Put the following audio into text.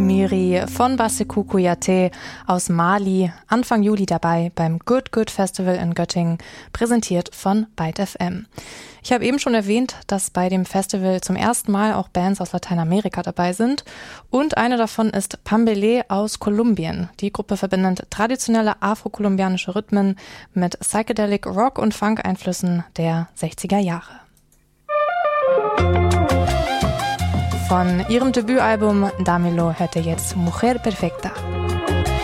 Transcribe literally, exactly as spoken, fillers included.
Miri von Baseku Kouyaté aus Mali, Anfang Juli dabei beim Good Good Festival in Göttingen, präsentiert von Byte F M. Ich habe eben schon erwähnt, dass bei dem Festival zum ersten Mal auch Bands aus Lateinamerika dabei sind und eine davon ist Pambelé aus Kolumbien. Die Gruppe verbindet traditionelle afro-kolumbianische Rhythmen mit Psychedelic Rock und Funk-Einflüssen der sechziger Jahre. Von ihrem Debütalbum Dámelo hört ihr jetzt Mujer Perfecta.